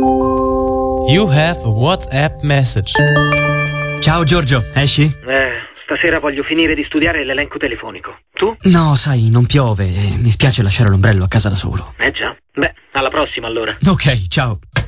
You have a WhatsApp message. Ciao Giorgio, esci? Stasera voglio finire di studiare l'elenco telefonico. Tu? No, sai, non piove e mi spiace lasciare l'ombrello a casa da solo. Già. Beh, alla prossima allora. Ok, ciao.